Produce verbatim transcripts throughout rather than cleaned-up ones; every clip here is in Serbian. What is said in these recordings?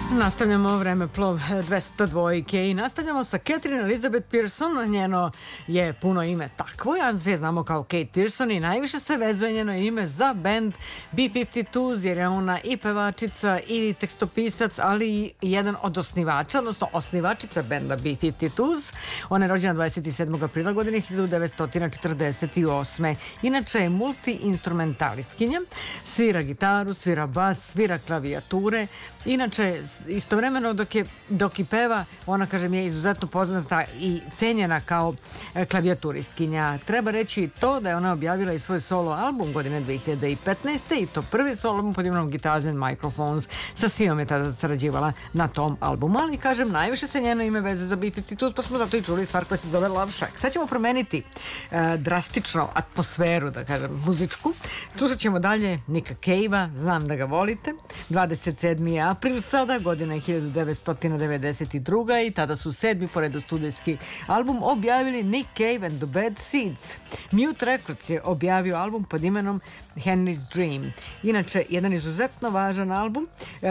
Nastavljamo vreme plov dvesta dvojke i nastavljamo sa Catherine Elizabeth Pearson. Njeno je puno ime takvo, ja sve znamo kao Kate Pearson i najviše se vezuje njeno ime za band B pedeset dva jer je ona i pevačica i tekstopisac, ali i jedan od osnivača, odnosno osnivačica benda B pedeset dva. Ona je rođena dvadeset sedmog aprila godine hiljadu devetsto četrdeset osme. Inače je multi-instrumentalistkinja, svira gitaru, svira bas, svira klavijature. Inače, istovremeno dok je, dok i peva, ona, kažem, je izuzetno poznata i cenjena kao klavijaturistkinja. Treba reći to da je ona objavila i svoj solo album godine dve hiljade petnaeste. i to prvi solo album pod imenom Guitars and Microphones. Sa svima je tada sarađivala na tom albumu, ali kažem, najviše se njeno ime veze za B pedeset dva, pa smo zato i čuli stvar koja se zove Love Shack. Sad ćemo promeniti e, drastično atmosferu, da kažem, muzičku. Slušat ćemo dalje Nika Cave-a, Znam da ga volite. dvadeset sedmi april sada, godina je hiljadu devetsto devedeset druga. i tada su sedmi po redu studijski album objavili Nick Cave and the Bad Seeds. Mute Records je objavio album pod imenom Henry's Dream. Inače, jedan izuzetno važan album. E,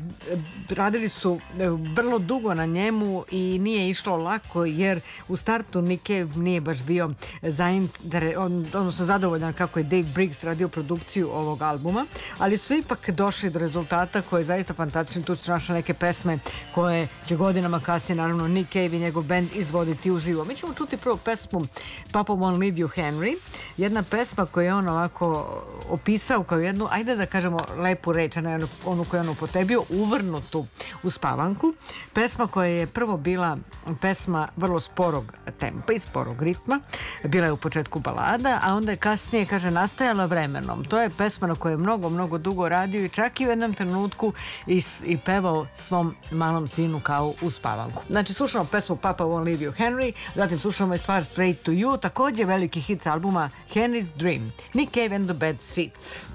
radili su vrlo dugo na njemu i nije išlo lako jer u startu Nick Cave nije baš bio zainter, on, odnosno zadovoljan kako je Dave Briggs radio produkciju ovog albuma, ali su ipak došli do rezultata koji je zaista fantastičan. Tu su našle neke pesme koje će godinama kasnije naravno Nick Cave i njegov band izvoditi uživo. Mi ćemo čuti prvo pesmu Papa Won't Leave You Henry, jedna pesma koju je on ovako opisao kao jednu, ajde da kažemo lepu reč, a ne onu koju je on upotrebio, uvrnutu uspavanku. Pesma koja je prvo bila pesma vrlo sporog tempa i sporog ritma, bila je u početku balada, a onda je kasnije, kaže, nastajala vremenom. To je pesma na kojoj je mnogo, mnogo dugo radio i čak i u jednom trenutku i, i pevao svom malom sinu kao uspavanku. Znači, slušamo pesmu Papa Won't Leave You Henry, zatim slušamo i stvar Straight to You, također veliki hit albuma Henry's Dream, Nick Cave and the Bad Seeds.